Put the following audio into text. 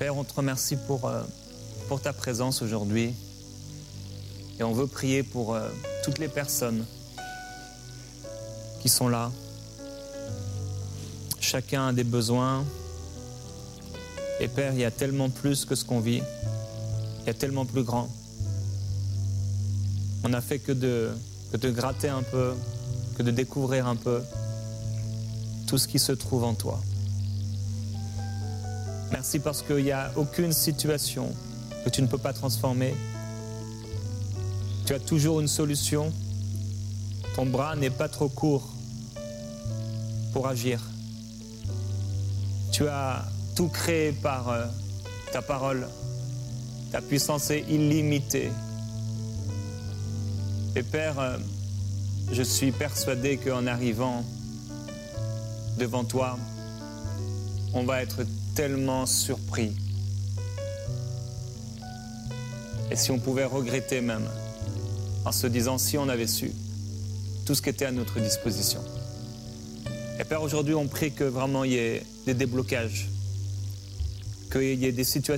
Père, on te remercie pour ta présence aujourd'hui. Et on veut prier pour toutes les personnes qui sont là. Chacun a des besoins. Et Père, il y a tellement plus que ce qu'on vit. Il y a tellement plus grand. On n'a fait que de gratter un peu, que de découvrir un peu tout ce qui se trouve en toi. Merci parce qu'il n'y a aucune situation que tu ne peux pas transformer. Tu as toujours une solution. Ton bras n'est pas trop court pour agir. Tu as tout créé par ta parole. Ta puissance est illimitée. Et Père, je suis persuadé qu'en arrivant devant toi, on va être tellement surpris. Et si on pouvait regretter même, en se disant si on avait su tout ce qui était à notre disposition. Et Père, aujourd'hui, on prie que vraiment il y ait des déblocages, qu'il y ait des situations